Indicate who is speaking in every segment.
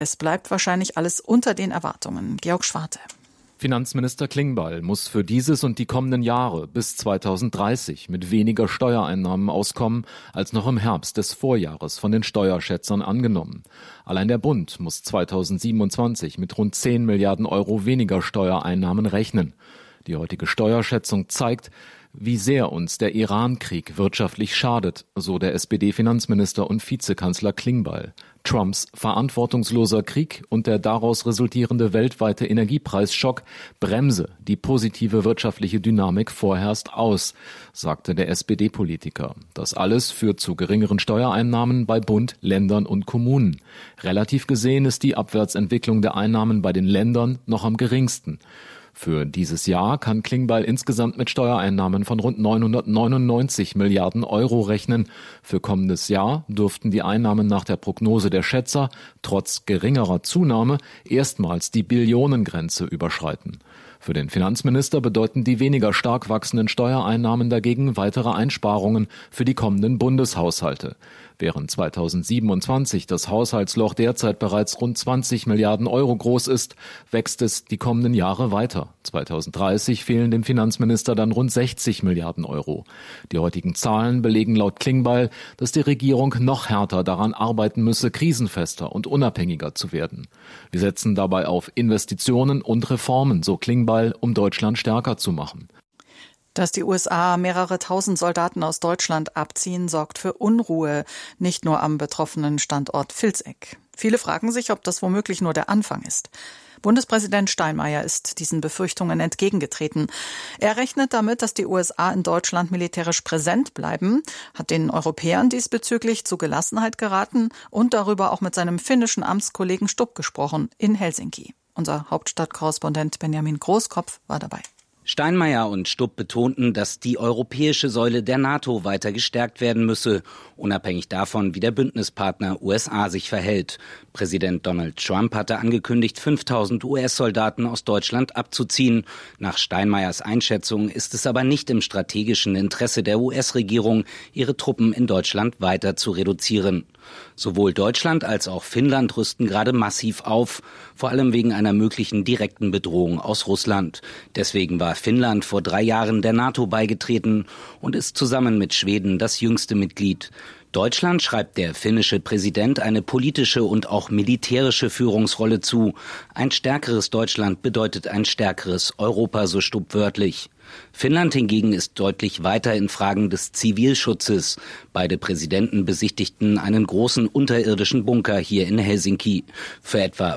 Speaker 1: Es bleibt wahrscheinlich alles unter den Erwartungen. Georg Schwarte.
Speaker 2: Finanzminister Klingbeil muss für dieses und die kommenden Jahre bis 2030 mit weniger Steuereinnahmen auskommen als noch im Herbst des Vorjahres von den Steuerschätzern angenommen. Allein der Bund muss 2027 mit rund 10 Milliarden Euro weniger Steuereinnahmen rechnen. Die heutige Steuerschätzung zeigt, wie sehr uns der Iran-Krieg wirtschaftlich schadet, so der SPD-Finanzminister und Vizekanzler Klingbeil. Trumps verantwortungsloser Krieg und der daraus resultierende weltweite Energiepreisschock bremse die positive wirtschaftliche Dynamik vorerst aus, sagte der SPD-Politiker. Das alles führt zu geringeren Steuereinnahmen bei Bund, Ländern und Kommunen. Relativ gesehen ist die Abwärtsentwicklung der Einnahmen bei den Ländern noch am geringsten. Für dieses Jahr kann Klingbeil insgesamt mit Steuereinnahmen von rund 999 Milliarden Euro rechnen. Für kommendes Jahr dürften die Einnahmen nach der Prognose der Schätzer trotz geringerer Zunahme erstmals die Billionengrenze überschreiten. Für den Finanzminister bedeuten die weniger stark wachsenden Steuereinnahmen dagegen weitere Einsparungen für die kommenden Bundeshaushalte. Während 2027 das Haushaltsloch derzeit bereits rund 20 Milliarden Euro groß ist, wächst es die kommenden Jahre weiter. 2030 fehlen dem Finanzminister dann rund 60 Milliarden Euro. Die heutigen Zahlen belegen laut Klingbeil, dass die Regierung noch härter daran arbeiten müsse, krisenfester und unabhängiger zu werden. Wir setzen dabei auf Investitionen und Reformen, so Klingbeil, um Deutschland stärker zu machen.
Speaker 1: Dass die USA mehrere tausend Soldaten aus Deutschland abziehen, sorgt für Unruhe, nicht nur am betroffenen Standort Vilseck. Viele fragen sich, ob das womöglich nur der Anfang ist. Bundespräsident Steinmeier ist diesen Befürchtungen entgegengetreten. Er rechnet damit, dass die USA in Deutschland militärisch präsent bleiben, hat den Europäern diesbezüglich zu Gelassenheit geraten und darüber auch mit seinem finnischen Amtskollegen Stubb gesprochen in Helsinki. Unser Hauptstadtkorrespondent Benjamin Großkopf war dabei.
Speaker 3: Steinmeier und Stubb betonten, dass die europäische Säule der NATO weiter gestärkt werden müsse, unabhängig davon, wie der Bündnispartner USA sich verhält. Präsident Donald Trump hatte angekündigt, 5000 US-Soldaten aus Deutschland abzuziehen. Nach Steinmeiers Einschätzung ist es aber nicht im strategischen Interesse der US-Regierung, ihre Truppen in Deutschland weiter zu reduzieren. Sowohl Deutschland als auch Finnland rüsten gerade massiv auf, vor allem wegen einer möglichen direkten Bedrohung aus Russland. Deswegen war Finnland vor 3 Jahren der NATO beigetreten und ist zusammen mit Schweden das jüngste Mitglied. Deutschland schreibt der finnische Präsident eine politische und auch militärische Führungsrolle zu. Ein stärkeres Deutschland bedeutet ein stärkeres Europa, so Stubb wörtlich. Finnland hingegen ist deutlich weiter in Fragen des Zivilschutzes. Beide Präsidenten besichtigten einen großen unterirdischen Bunker hier in Helsinki. Für etwa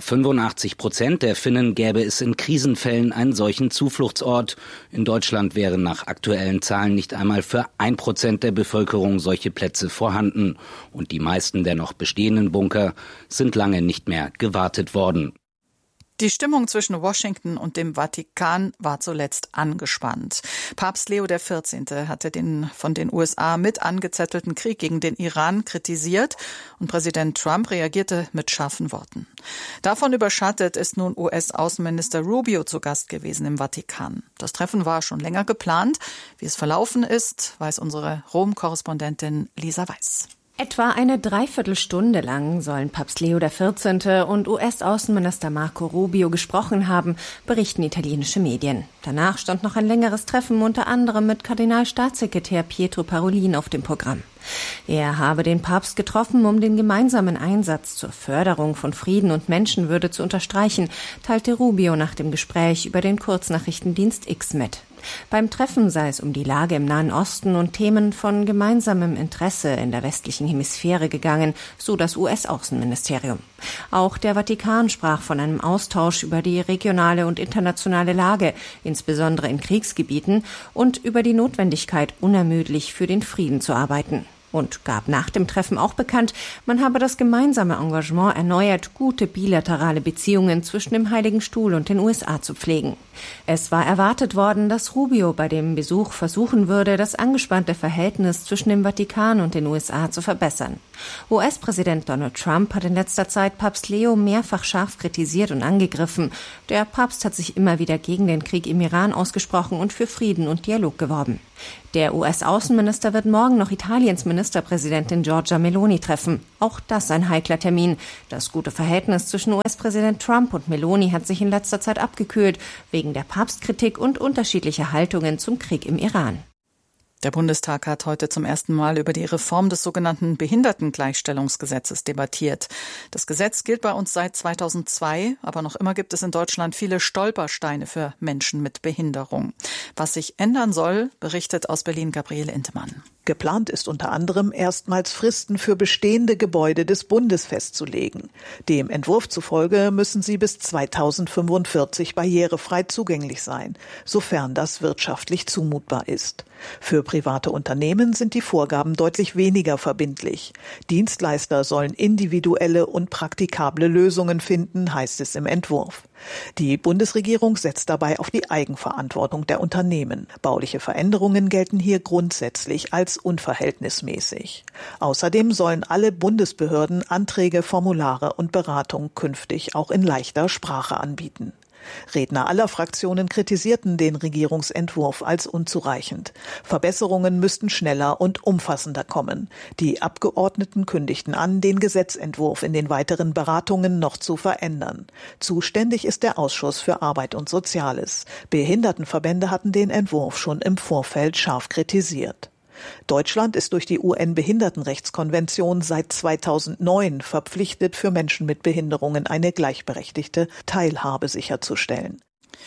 Speaker 3: 85% der Finnen gäbe es in Krisenfällen einen solchen Zufluchtsort. In Deutschland wären nach aktuellen Zahlen nicht einmal für 1% der Bevölkerung solche Plätze vorhanden. Und die meisten der noch bestehenden Bunker sind lange nicht mehr gewartet worden.
Speaker 1: Die Stimmung zwischen Washington und dem Vatikan war zuletzt angespannt. Papst Leo XIV. Hatte den von den USA mit angezettelten Krieg gegen den Iran kritisiert und Präsident Trump reagierte mit scharfen Worten. Davon überschattet ist nun US-Außenminister Rubio zu Gast gewesen im Vatikan. Das Treffen war schon länger geplant. Wie es verlaufen ist, weiß unsere Rom-Korrespondentin Lisa Weiß.
Speaker 4: Etwa eine Dreiviertelstunde lang sollen Papst Leo XIV. Und US-Außenminister Marco Rubio gesprochen haben, berichten italienische Medien. Danach stand noch ein längeres Treffen, unter anderem mit Kardinalstaatssekretär Pietro Parolin auf dem Programm. Er habe den Papst getroffen, um den gemeinsamen Einsatz zur Förderung von Frieden und Menschenwürde zu unterstreichen, teilte Rubio nach dem Gespräch über den Kurznachrichtendienst X mit. Beim Treffen sei es um die Lage im Nahen Osten und Themen von gemeinsamem Interesse in der westlichen Hemisphäre gegangen, so das US-Außenministerium. Auch der Vatikan sprach von einem Austausch über die regionale und internationale Lage, insbesondere in Kriegsgebieten, und über die Notwendigkeit, unermüdlich für den Frieden zu arbeiten. Und gab nach dem Treffen auch bekannt, man habe das gemeinsame Engagement erneuert, gute bilaterale Beziehungen zwischen dem Heiligen Stuhl und den USA zu pflegen. Es war erwartet worden, dass Rubio bei dem Besuch versuchen würde, das angespannte Verhältnis zwischen dem Vatikan und den USA zu verbessern. US-Präsident Donald Trump hat in letzter Zeit Papst Leo mehrfach scharf kritisiert und angegriffen. Der Papst hat sich immer wieder gegen den Krieg im Iran ausgesprochen und für Frieden und Dialog geworben. Der US-Außenminister wird morgen noch Italiens Ministerpräsidentin Giorgia Meloni treffen. Auch das ein heikler Termin. Das gute Verhältnis zwischen US-Präsident Trump und Meloni hat sich in letzter Zeit abgekühlt, wegen der Papstkritik und unterschiedlicher Haltungen zum Krieg im Iran.
Speaker 1: Der Bundestag hat heute zum ersten Mal über die Reform des sogenannten Behindertengleichstellungsgesetzes debattiert. Das Gesetz gilt bei uns seit 2002, aber noch immer gibt es in Deutschland viele Stolpersteine für Menschen mit Behinderung. Was sich ändern soll, berichtet aus Berlin Gabriele Intemann.
Speaker 5: Geplant ist unter anderem, erstmals Fristen für bestehende Gebäude des Bundes festzulegen. Dem Entwurf zufolge müssen sie bis 2045 barrierefrei zugänglich sein, sofern das wirtschaftlich zumutbar ist. Für private Unternehmen sind die Vorgaben deutlich weniger verbindlich. Dienstleister sollen individuelle und praktikable Lösungen finden, heißt es im Entwurf. Die Bundesregierung setzt dabei auf die Eigenverantwortung der Unternehmen. Bauliche Veränderungen gelten hier grundsätzlich als unverhältnismäßig. Außerdem sollen alle Bundesbehörden Anträge, Formulare und Beratung künftig auch in leichter Sprache anbieten. Redner aller Fraktionen kritisierten den Regierungsentwurf als unzureichend. Verbesserungen müssten schneller und umfassender kommen. Die Abgeordneten kündigten an, den Gesetzentwurf in den weiteren Beratungen noch zu verändern. Zuständig ist der Ausschuss für Arbeit und Soziales. Behindertenverbände hatten den Entwurf schon im Vorfeld scharf kritisiert. Deutschland ist durch die UN-Behindertenrechtskonvention seit 2009 verpflichtet, für Menschen mit Behinderungen eine gleichberechtigte Teilhabe sicherzustellen.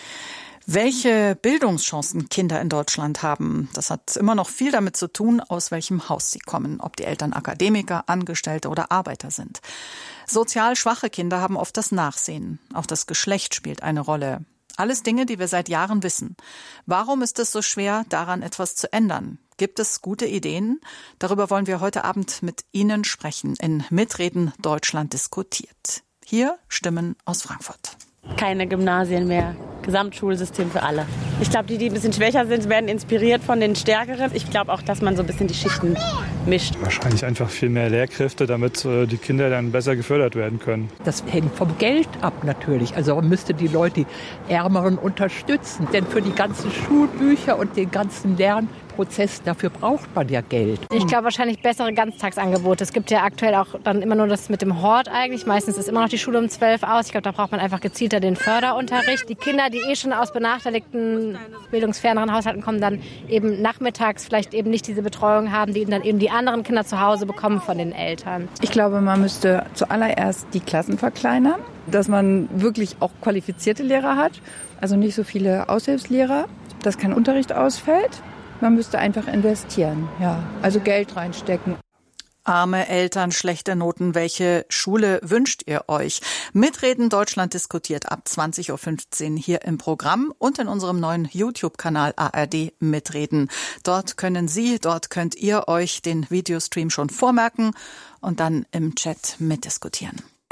Speaker 1: Welche Bildungschancen Kinder in Deutschland haben, das hat immer noch viel damit zu tun, aus welchem Haus sie kommen, ob die Eltern Akademiker, Angestellte oder Arbeiter sind. Sozial schwache Kinder haben oft das Nachsehen. Auch das Geschlecht spielt eine Rolle. Alles Dinge, die wir seit Jahren wissen. Warum ist es so schwer, daran etwas zu ändern? Gibt es gute Ideen? Darüber wollen wir heute Abend mit Ihnen sprechen. In Mitreden Deutschland diskutiert. Hier Stimmen aus Frankfurt.
Speaker 6: Keine Gymnasien mehr. Gesamtschulsystem für alle. Ich glaube, die ein bisschen schwächer sind, werden inspiriert von den Stärkeren. Ich glaube auch, dass man so ein bisschen die Schichten mischt.
Speaker 7: Wahrscheinlich einfach viel mehr Lehrkräfte, damit die Kinder dann besser gefördert werden können.
Speaker 8: Das hängt vom Geld ab natürlich. Also man müsste die Leute, die Ärmeren, unterstützen. Denn für die ganzen Schulbücher und den ganzen Lernprozess, dafür braucht man ja Geld.
Speaker 9: Ich glaube wahrscheinlich bessere Ganztagsangebote. Es gibt ja aktuell auch dann immer nur das mit dem Hort eigentlich. Meistens ist immer noch die Schule um 12 aus. Ich glaube, da braucht man einfach gezielter den Förderunterricht. Die Kinder, die schon aus benachteiligten, bildungsferneren Haushalten kommen, dann eben nachmittags vielleicht eben nicht diese Betreuung haben, die dann eben die anderen Kinder zu Hause bekommen von den Eltern.
Speaker 10: Ich glaube, man müsste zuallererst die Klassen verkleinern, dass man wirklich auch qualifizierte Lehrer hat, also nicht so viele Aushilfslehrer, dass kein Unterricht ausfällt. Man müsste einfach investieren, ja, also Geld reinstecken.
Speaker 1: Arme Eltern, schlechte Noten. Welche Schule wünscht ihr euch? Mitreden Deutschland diskutiert ab 20.15 Uhr hier im Programm und in unserem neuen YouTube-Kanal ARD Mitreden. Dort könnt ihr euch den Videostream schon vormerken und dann im Chat mitdiskutieren.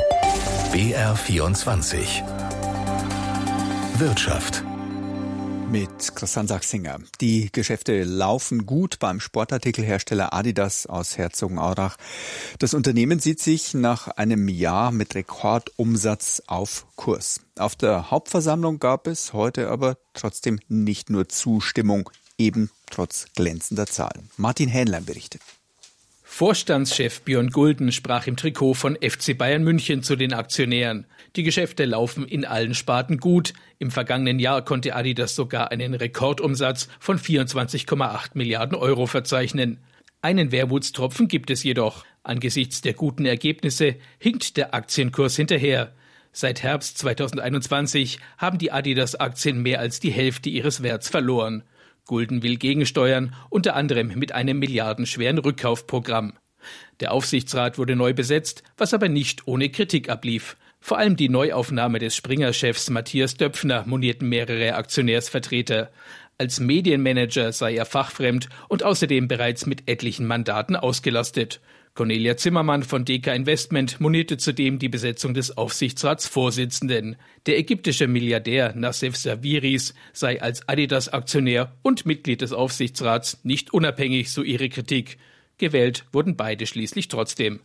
Speaker 11: BR24 Wirtschaft
Speaker 12: mit Christian Sachsinger. Die Geschäfte laufen gut beim Sportartikelhersteller Adidas aus Herzogenaurach. Das Unternehmen sieht sich nach einem Jahr mit Rekordumsatz auf Kurs. Auf der Hauptversammlung gab es heute aber trotzdem nicht nur Zustimmung, eben trotz glänzender Zahlen. Martin Hähnlein berichtet.
Speaker 13: Vorstandschef Björn Gulden sprach im Trikot von FC Bayern München zu den Aktionären. Die Geschäfte laufen in allen Sparten gut. Im vergangenen Jahr konnte Adidas sogar einen Rekordumsatz von 24,8 Milliarden Euro verzeichnen. Einen Wermutstropfen gibt es jedoch. Angesichts der guten Ergebnisse hinkt der Aktienkurs hinterher. Seit Herbst 2021 haben die Adidas-Aktien mehr als die Hälfte ihres Werts verloren. Gulden will gegensteuern, unter anderem mit einem milliardenschweren Rückkaufprogramm. Der Aufsichtsrat wurde neu besetzt, was aber nicht ohne Kritik ablief. Vor allem die Neuaufnahme des Springer-Chefs Matthias Döpfner monierten mehrere Aktionärsvertreter. Als Medienmanager sei er fachfremd und außerdem bereits mit etlichen Mandaten ausgelastet. Cornelia Zimmermann von DK Investment monierte zudem die Besetzung des Aufsichtsratsvorsitzenden. Der ägyptische Milliardär Nassef Sawiris sei als Adidas-Aktionär und Mitglied des Aufsichtsrats nicht unabhängig, so ihre Kritik. Gewählt wurden beide schließlich trotzdem.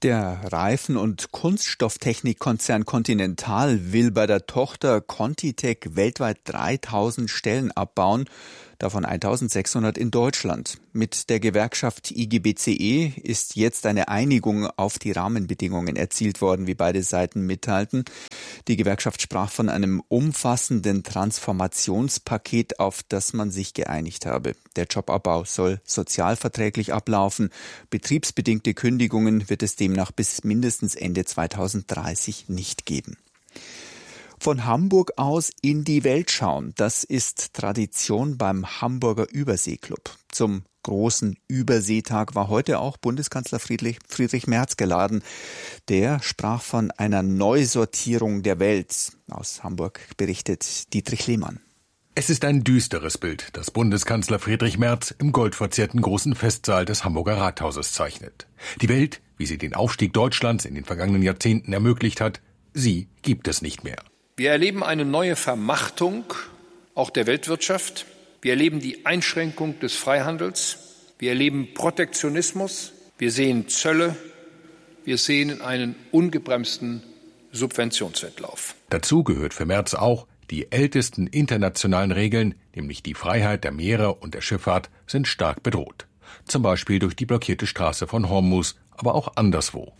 Speaker 12: Der Reifen- und Kunststofftechnikkonzern Continental will bei der Tochter ContiTech weltweit 3000 Stellen abbauen, davon 1600 in Deutschland. Mit der Gewerkschaft IGBCE ist jetzt eine Einigung auf die Rahmenbedingungen erzielt worden, wie beide Seiten mitteilten. Die Gewerkschaft sprach von einem umfassenden Transformationspaket, auf das man sich geeinigt habe. Der Jobabbau soll sozialverträglich ablaufen. Betriebsbedingte Kündigungen wird es demnach bis mindestens Ende 2030 nicht geben. Von Hamburg aus in die Welt schauen, das ist Tradition beim Hamburger Überseeklub. Zum großen Überseetag war heute auch Bundeskanzler Friedrich Merz geladen. Der sprach von einer Neusortierung der Welt. Aus Hamburg berichtet Dietrich Lehmann.
Speaker 11: Es ist ein düsteres Bild, das Bundeskanzler Friedrich Merz im goldverzierten großen Festsaal des Hamburger Rathauses zeichnet. Die Welt, wie sie den Aufstieg Deutschlands in den vergangenen Jahrzehnten ermöglicht hat, sie gibt es nicht mehr.
Speaker 14: Wir erleben eine neue Vermachtung auch der Weltwirtschaft. Wir erleben die Einschränkung des Freihandels. Wir erleben Protektionismus. Wir sehen Zölle. Wir sehen einen ungebremsten Subventionswettlauf.
Speaker 11: Dazu gehört für Merz auch, die ältesten internationalen Regeln, nämlich die Freiheit der Meere und der Schifffahrt, sind stark bedroht. Zum Beispiel durch die blockierte Straße von Hormuz, aber auch anderswo.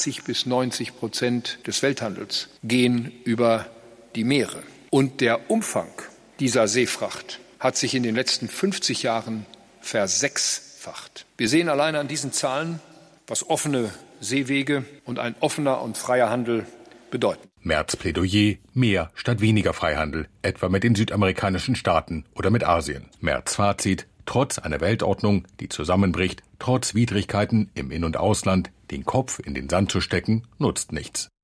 Speaker 14: 80-90% des Welthandels gehen über die Meere. Und der Umfang dieser Seefracht hat sich in den letzten 50 Jahren versechsfacht. Wir sehen alleine an diesen Zahlen, was offene Seewege und ein offener und freier Handel bedeuten.
Speaker 11: Merz Plädoyer, mehr statt weniger Freihandel, etwa mit den südamerikanischen Staaten oder mit Asien. Merz Fazit, trotz einer Weltordnung, die zusammenbricht, trotz Widrigkeiten im In- und Ausland, den Kopf in den Sand zu stecken, nutzt nichts.